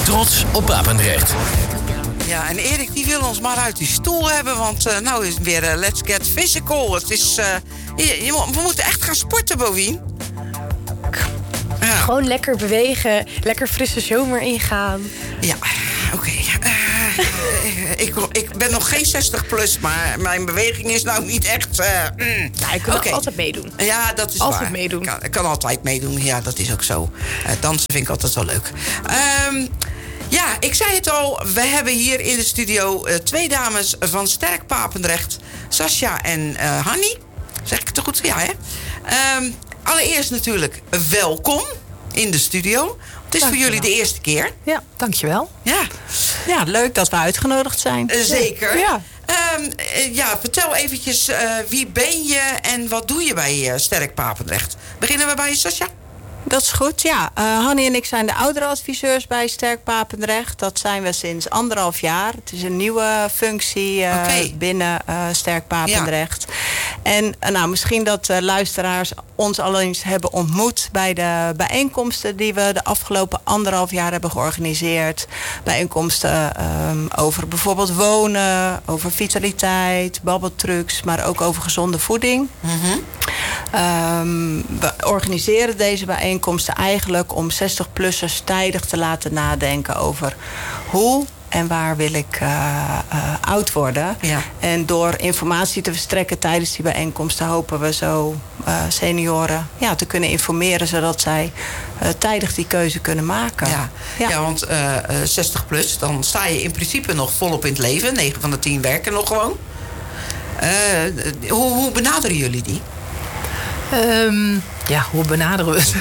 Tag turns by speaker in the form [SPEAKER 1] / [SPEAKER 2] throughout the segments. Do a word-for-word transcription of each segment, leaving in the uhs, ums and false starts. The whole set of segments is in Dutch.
[SPEAKER 1] Trots op Papendrecht.
[SPEAKER 2] Ja, en Erik die wil ons maar uit die stoel hebben, want uh, nou is het weer uh, let's get physical. Het is, uh, je, je, we moeten echt gaan sporten, Bovien.
[SPEAKER 3] Ja. Gewoon lekker bewegen, lekker frisse zomer ingaan.
[SPEAKER 2] Ja, oké. Okay. Uh, ik, ik ben nog geen zestig plus, maar mijn beweging is nou niet echt... Uh, mm.
[SPEAKER 3] Nou, je kunt okay. altijd meedoen.
[SPEAKER 2] Ja, dat is
[SPEAKER 3] altijd
[SPEAKER 2] waar.
[SPEAKER 3] meedoen.
[SPEAKER 2] Ik kan, ik kan altijd meedoen, ja, dat is ook zo. Uh, dansen vind ik altijd wel leuk. Um, ja, ik zei het al, we hebben hier in de studio uh, twee dames van Sterk Papendrecht. Sascha en uh, Hanny. Zeg ik het toch goed? Ja, hè? Um, allereerst natuurlijk welkom in de studio. Het is voor jullie de eerste keer.
[SPEAKER 4] Ja, dankjewel.
[SPEAKER 2] Ja.
[SPEAKER 4] Ja, leuk dat we uitgenodigd zijn.
[SPEAKER 2] Uh, zeker.
[SPEAKER 4] Ja.
[SPEAKER 2] Um, uh, ja, vertel eventjes, uh, wie ben je en wat doe je bij uh, Sterk Papendrecht? Beginnen we bij je, Sascha?
[SPEAKER 4] Dat is goed, ja. Uh, Hanny en ik zijn de ouderenadviseurs bij Sterk Papendrecht. Dat zijn we sinds anderhalf jaar. Het is een nieuwe functie uh, okay. binnen uh, Sterk Papendrecht. Ja. En uh, nou, misschien dat uh, luisteraars ons al eens hebben ontmoet bij de bijeenkomsten die we de afgelopen anderhalf jaar hebben georganiseerd. Bijeenkomsten um, over bijvoorbeeld wonen, over vitaliteit, babbeltrucs, maar ook over gezonde voeding. Mm-hmm. Um, we organiseren deze bijeenkomsten eigenlijk om zestig-plussers tijdig te laten nadenken over hoe en waar wil ik uh, uh, oud worden. Ja. En door informatie te verstrekken tijdens die bijeenkomsten hopen we zo uh, senioren ja, te kunnen informeren, zodat zij uh, tijdig die keuze kunnen maken.
[SPEAKER 2] Ja, ja. ja want uh, zestig plus, dan sta je in principe nog volop in het leven. negen van de tien werken nog gewoon. Uh, hoe, hoe benaderen jullie die?
[SPEAKER 4] Um, ja, hoe benaderen we het?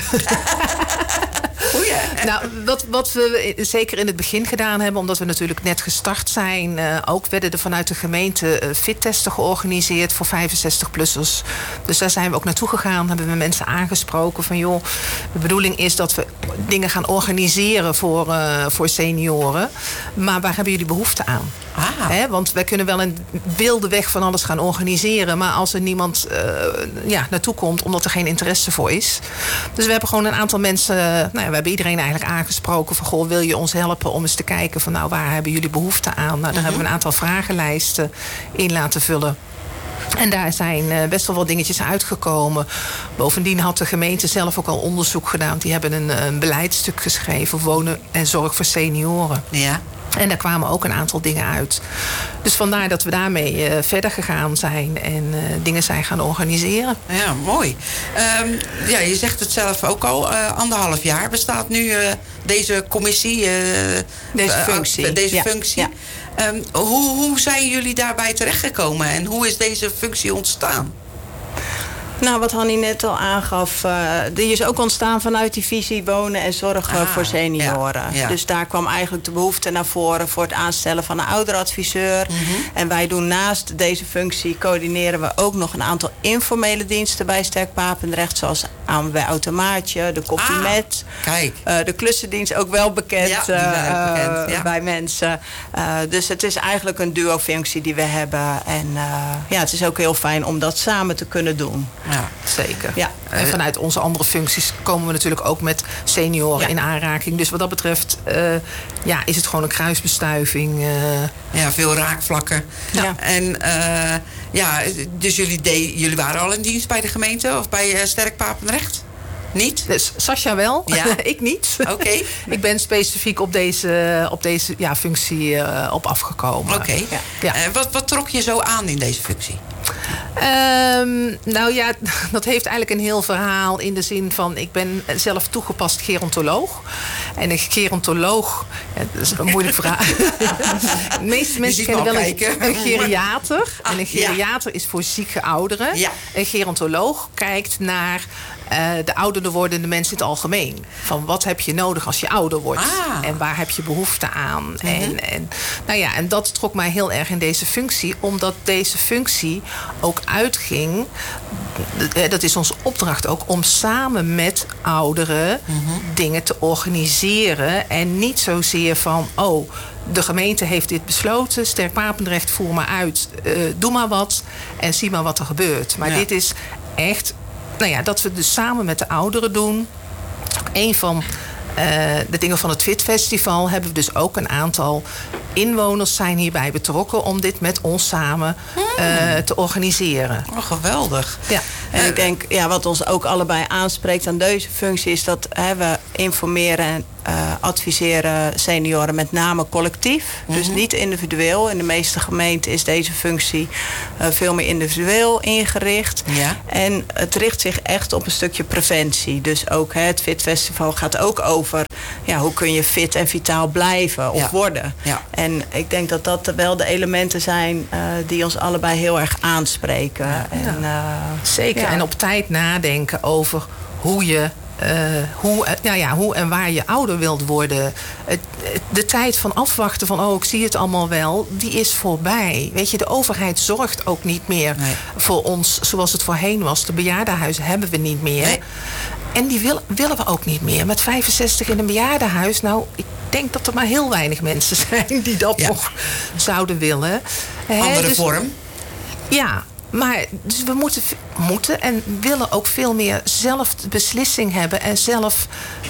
[SPEAKER 4] Nou, wat, wat we zeker in het begin gedaan hebben, omdat we natuurlijk net gestart zijn, uh, ook werden er vanuit de gemeente uh, fittesten georganiseerd voor vijfenzestig-plussers. Dus daar zijn we ook naartoe gegaan, hebben we mensen aangesproken van joh, de bedoeling is dat we dingen gaan organiseren voor, uh, voor senioren. Maar waar hebben jullie behoefte aan? Ah. He, want wij kunnen wel een wilde weg van alles gaan organiseren, maar als er niemand uh, ja, naartoe komt omdat er geen interesse voor is. Dus we hebben gewoon een aantal mensen, uh, nou ja, we hebben iedereen eigenlijk aangesproken van goh, wil je ons helpen om eens te kijken van nou, waar hebben jullie behoefte aan? Nou, daar mm-hmm. hebben we een aantal vragenlijsten in laten vullen. En daar zijn uh, best wel wat dingetjes uitgekomen. Bovendien had de gemeente zelf ook al onderzoek gedaan. Die hebben een, een beleidstuk geschreven, wonen en zorg voor senioren. Ja. En daar kwamen ook een aantal dingen uit. Dus vandaar dat we daarmee uh, verder gegaan zijn en uh, dingen zijn gaan organiseren.
[SPEAKER 2] Ja, mooi. Um, ja, je zegt het zelf ook al. Uh, anderhalf jaar bestaat nu uh, deze commissie. Uh,
[SPEAKER 4] deze functie.
[SPEAKER 2] Uh, deze
[SPEAKER 4] ja.
[SPEAKER 2] functie. Ja. Um, hoe, hoe zijn jullie daarbij terechtgekomen en hoe is deze functie ontstaan?
[SPEAKER 4] Nou, wat Hanny net al aangaf, uh, die is ook ontstaan vanuit die visie wonen en zorgen ah, voor senioren. Ja, ja. Dus daar kwam eigenlijk de behoefte naar voren voor het aanstellen van een ouderadviseur. Mm-hmm. En wij doen naast deze functie, coördineren we ook nog een aantal informele diensten bij Sterk Papendrecht, zoals A M B Automaatje, de Koffie ah, met,
[SPEAKER 2] kijk.
[SPEAKER 4] Uh, de klussendienst, ook wel bekend, ja, uh, bekend ja. bij mensen. Uh, dus het is eigenlijk een duo-functie die we hebben. En uh, ja, het is ook heel fijn om dat samen te kunnen doen.
[SPEAKER 2] Ja, zeker.
[SPEAKER 4] Ja.
[SPEAKER 5] En vanuit onze andere functies komen we natuurlijk ook met senioren ja. in aanraking. Dus wat dat betreft uh, ja, is het gewoon een kruisbestuiving. Uh.
[SPEAKER 2] Ja, veel raakvlakken. Ja. En uh, ja, dus jullie, de, jullie waren al in dienst bij de gemeente of bij uh, Sterk Papendrecht? Niet?
[SPEAKER 5] Dus Sascha wel, ja. ik niet.
[SPEAKER 2] Oké. Okay.
[SPEAKER 5] Ik ben specifiek op deze, op deze ja, functie uh, op afgekomen.
[SPEAKER 2] Oké. Okay. Ja. Ja. Uh, wat, wat trok je zo aan in deze functie?
[SPEAKER 5] Um, nou ja, dat heeft eigenlijk een heel verhaal in de zin van, ik ben zelf toegepast gerontoloog. En een gerontoloog, ja, dat is een moeilijk verhaal. De meeste mensen kennen wel een, een geriater. Ah, en een geriater ja. is voor zieke ouderen. Ja. Een gerontoloog kijkt naar uh, de ouder wordende mensen in het algemeen. Van wat heb je nodig als je ouder wordt? Ah. En waar heb je behoefte aan? Mm-hmm. En, en, nou ja, en dat trok mij heel erg in deze functie. Omdat deze functie ook uitging, dat is onze opdracht ook, om samen met ouderen mm-hmm. dingen te organiseren. En niet zozeer van, oh, de gemeente heeft dit besloten, Sterk Papendrecht, voer maar uit, uh, doe maar wat en zie maar wat er gebeurt. Maar ja. dit is echt, nou ja, dat we dus samen met de ouderen doen. Een van uh, de dingen van het Fit Festival hebben we dus ook een aantal inwoners zijn hierbij betrokken om dit met ons samen uh, te organiseren.
[SPEAKER 2] Oh, geweldig.
[SPEAKER 1] Ja. En ik denk, ja, wat ons ook allebei aanspreekt aan deze functie is dat hè, we informeren en uh, adviseren senioren met name collectief. Mm-hmm. Dus niet individueel. In de meeste gemeenten is deze functie uh, veel meer individueel ingericht.
[SPEAKER 2] Ja.
[SPEAKER 1] En het richt zich echt op een stukje preventie. Dus ook hè, het Fit Festival gaat ook over ja, hoe kun je fit en vitaal blijven of
[SPEAKER 2] ja.
[SPEAKER 1] worden.
[SPEAKER 2] Ja.
[SPEAKER 1] En ik denk dat dat wel de elementen zijn uh, die ons allebei heel erg aanspreken.
[SPEAKER 5] Ja.
[SPEAKER 1] En, uh,
[SPEAKER 5] Zeker.
[SPEAKER 1] Ja.
[SPEAKER 5] En op tijd nadenken over hoe je Uh, hoe, ja, ja, hoe en waar je ouder wilt worden. Het, de tijd van afwachten van, oh, ik zie het allemaal wel, die is voorbij. Weet je, de overheid zorgt ook niet meer nee. voor ons zoals het voorheen was. De bejaardenhuizen hebben we niet meer. Nee. En die wil, willen we ook niet meer. Met vijfenzestig in een bejaardenhuis, nou, ik denk dat er maar heel weinig mensen zijn die dat ja. nog zouden willen.
[SPEAKER 2] Andere
[SPEAKER 5] He, dus,
[SPEAKER 2] vorm?
[SPEAKER 5] Ja. Maar dus we moeten, moeten en willen ook veel meer zelf de beslissing hebben. En zelf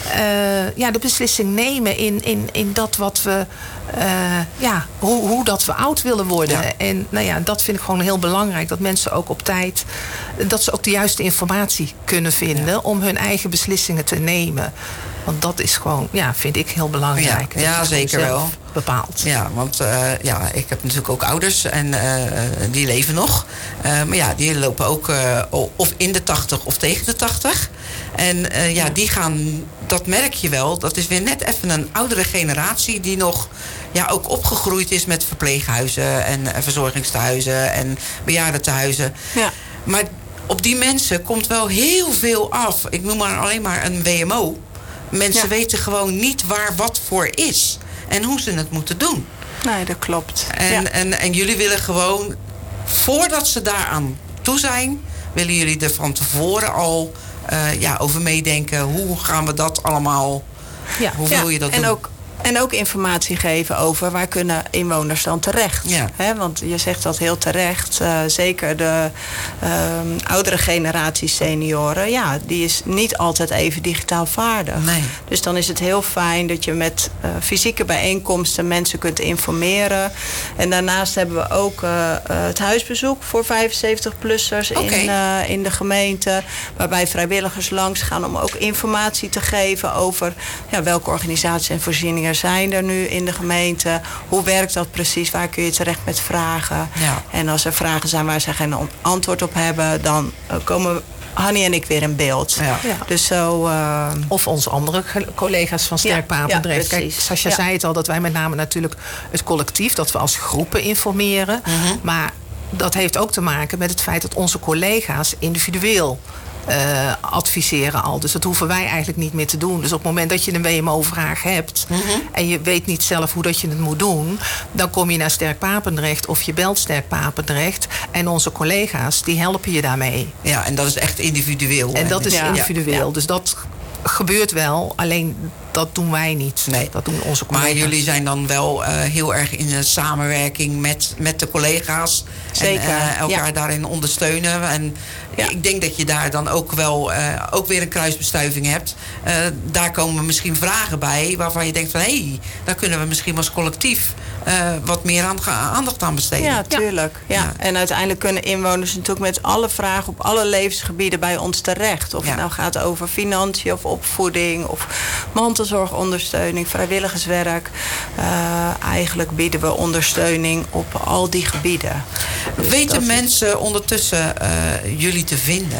[SPEAKER 5] uh, ja, de beslissing nemen in, in, in dat wat we... Uh, ja, hoe, hoe dat we oud willen worden. Ja. En nou ja, dat vind ik gewoon heel belangrijk. Dat mensen ook op tijd... dat ze ook de juiste informatie kunnen vinden... Ja. om hun eigen beslissingen te nemen. Want dat is gewoon, ja, vind ik heel belangrijk.
[SPEAKER 2] Ja, ja zeker wel.
[SPEAKER 5] Bepaald.
[SPEAKER 2] Ja, want uh, ja, ik heb natuurlijk ook ouders en uh, die leven nog. Uh, maar ja, die lopen ook uh, of in de tachtig of tegen de tachtig. En uh, ja, die gaan, dat merk je wel. Dat is weer net even een oudere generatie die nog ja, ook opgegroeid is met verpleeghuizen en uh, verzorgingstehuizen en bejaardentehuizen.
[SPEAKER 1] Ja.
[SPEAKER 2] Maar op die mensen komt wel heel veel af. Ik noem maar alleen maar een W M O. Mensen ja. weten gewoon niet waar wat voor is. En hoe ze het moeten doen.
[SPEAKER 1] Nee, dat klopt.
[SPEAKER 2] En,
[SPEAKER 1] ja.
[SPEAKER 2] en, en jullie willen gewoon, voordat ze daaraan toe zijn... willen jullie er van tevoren al uh, ja, over meedenken. Hoe gaan we dat allemaal...
[SPEAKER 1] Ja.
[SPEAKER 2] Hoe wil
[SPEAKER 1] ja.
[SPEAKER 2] je dat
[SPEAKER 1] en
[SPEAKER 2] doen?
[SPEAKER 1] Ook, en ook informatie geven over waar kunnen inwoners dan terecht.
[SPEAKER 2] Ja.
[SPEAKER 1] He, want je zegt dat heel terecht. Uh, zeker de uh, oudere generatie senioren. Ja, die is niet altijd even digitaal vaardig.
[SPEAKER 2] Nee.
[SPEAKER 1] Dus dan is het heel fijn dat je met uh, fysieke bijeenkomsten mensen kunt informeren. En daarnaast hebben we ook uh, uh, het huisbezoek voor vijfenzeventig-plussers
[SPEAKER 2] okay.
[SPEAKER 1] in, uh, in de gemeente. Waarbij vrijwilligers langs gaan om ook informatie te geven over ja, welke organisaties en voorzieningen zijn er nu in de gemeente. Hoe werkt dat precies? Waar kun je terecht met vragen?
[SPEAKER 2] Ja.
[SPEAKER 1] En als er vragen zijn waar ze geen antwoord op hebben, dan uh, komen Hanny en ik weer in beeld.
[SPEAKER 2] Ja.
[SPEAKER 1] Ja. Dus zo, uh...
[SPEAKER 5] Of onze andere collega's van Sterk Papendrecht.
[SPEAKER 1] Ja,
[SPEAKER 5] Kijk, Sascha
[SPEAKER 1] ja.
[SPEAKER 5] zei het al, dat wij met name natuurlijk het collectief, dat we als groepen informeren. Mm-hmm. Maar dat heeft ook te maken met het feit dat onze collega's individueel Uh, adviseren al. Dus dat hoeven wij eigenlijk niet meer te doen. Dus op het moment dat je een W M O-vraag hebt... Mm-hmm. en je weet niet zelf hoe dat je het moet doen... dan kom je naar Sterk Papendrecht of je belt Sterk Papendrecht... en onze collega's, die helpen je daarmee.
[SPEAKER 2] Ja, en dat is echt individueel.
[SPEAKER 5] En dat is
[SPEAKER 1] ja.
[SPEAKER 5] individueel.
[SPEAKER 1] Ja.
[SPEAKER 5] Dus dat gebeurt wel, alleen dat doen wij niet.
[SPEAKER 2] Nee.
[SPEAKER 5] Dat doen onze collega's.
[SPEAKER 2] Maar jullie zijn dan wel uh, heel erg in een samenwerking met, met de collega's.
[SPEAKER 1] Zeker.
[SPEAKER 2] En uh, elkaar
[SPEAKER 1] ja.
[SPEAKER 2] daarin ondersteunen. En ja. ik denk dat je daar dan ook wel uh, ook weer een kruisbestuiving hebt. Uh, daar komen misschien vragen bij waarvan je denkt van... hé, hey, daar kunnen we misschien als collectief uh, wat meer aan, aandacht aan besteden.
[SPEAKER 1] Ja, tuurlijk. Ja. Ja. En uiteindelijk kunnen inwoners natuurlijk met alle vragen op alle levensgebieden bij ons terecht. Of ja. het nou gaat over financiën of opvoeding of mantelzorgondersteuning, vrijwilligerswerk. Uh, eigenlijk bieden we ondersteuning op al die gebieden.
[SPEAKER 2] Dus weten mensen ondertussen uh, jullie te vinden?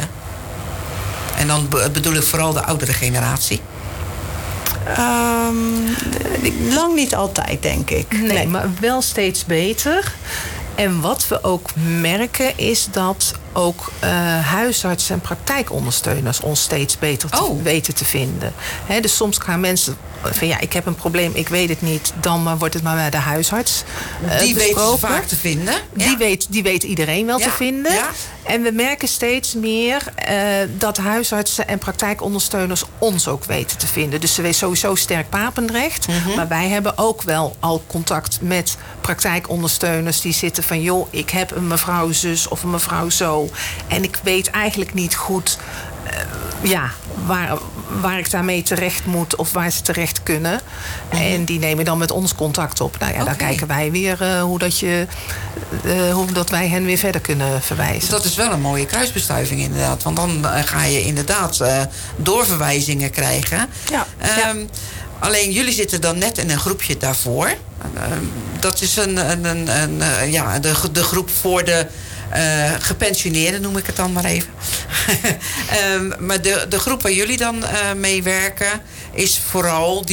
[SPEAKER 2] En dan bedoel ik vooral de oudere generatie.
[SPEAKER 1] Um, lang niet altijd, denk ik.
[SPEAKER 5] Nee,
[SPEAKER 1] nee,
[SPEAKER 5] maar wel steeds beter. En wat we ook merken is dat ook uh, huisartsen en praktijkondersteuners ons steeds beter te
[SPEAKER 2] oh.
[SPEAKER 5] weten te vinden. He, dus soms gaan mensen van ja, ik heb een probleem, ik weet het niet, dan uh, wordt het maar bij de huisarts uh,
[SPEAKER 2] Die
[SPEAKER 5] besproken.
[SPEAKER 2] weet vaak te vinden.
[SPEAKER 5] Die,
[SPEAKER 2] ja.
[SPEAKER 5] weet, die weet iedereen wel
[SPEAKER 2] ja.
[SPEAKER 5] te vinden.
[SPEAKER 2] Ja.
[SPEAKER 5] En we merken steeds meer uh, dat huisartsen en praktijkondersteuners ons ook weten te vinden. Dus ze weten sowieso Sterk Papendrecht. Mm-hmm. Maar wij hebben ook wel al contact met praktijkondersteuners die zitten van joh, ik heb een mevrouw zus of een mevrouw zo. En ik weet eigenlijk niet goed uh, ja, waar,
[SPEAKER 4] waar ik daarmee terecht moet of waar ze terecht kunnen. Mm-hmm. En die nemen dan met ons contact op. Nou ja, okay. Dan kijken wij weer uh, hoe, dat je, uh, hoe dat wij hen weer verder kunnen verwijzen.
[SPEAKER 2] Dus dat is wel een mooie kruisbestuiving inderdaad. Want dan uh, ga je inderdaad uh, doorverwijzingen krijgen. Ja. Um, ja. Alleen jullie zitten dan net in een groepje daarvoor. Uh, dat is een, een, een, een uh, ja, de, de groep voor de uh, gepensioneerden, noem ik het dan maar even. um, maar de, de groep waar jullie dan uh, mee werken is vooral die